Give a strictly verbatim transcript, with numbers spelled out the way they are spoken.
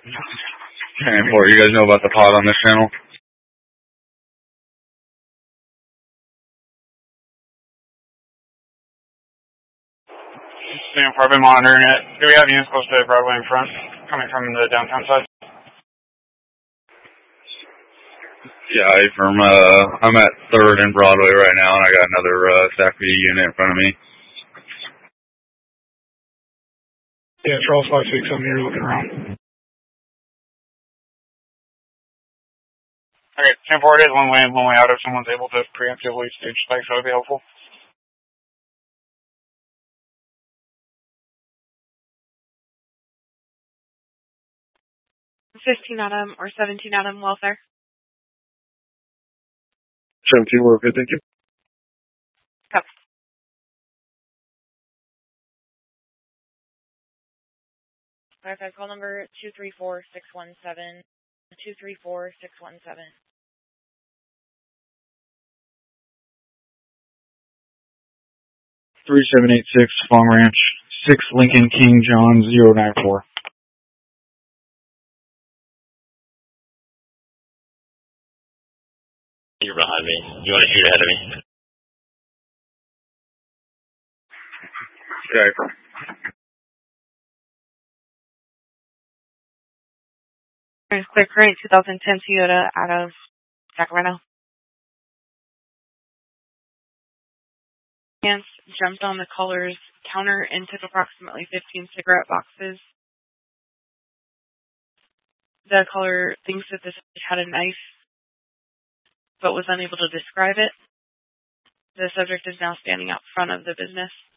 ten four, you guys know about the pod on this channel? ten four, I've been monitoring it. Do we have units close to Broadway in front, coming from the downtown side? Yeah, I from, uh, I'm at third and Broadway right now, and I got another, uh, stack B unit in front of me. Yeah, Charles five six, I'm here looking around. Okay, ten four, it is one way in, one way out. If someone's able to preemptively stage spikes, that would be helpful. fifteen Adam or seventeen Adam welfare. seventeen, we're okay, thank you. Copy. Firefight call number two three four six one seven. two three four six one seven. three seven eight six, Long Ranch, six Lincoln King John zero nine four. You're behind me. You want to shoot ahead of me? Okay. Clear current twenty ten Toyota out of Sacramento. Chance jumped on the caller's counter and took approximately fifteen cigarette boxes. The caller thinks that this had a knife, but was unable to describe it. The subject is now standing out front of the business.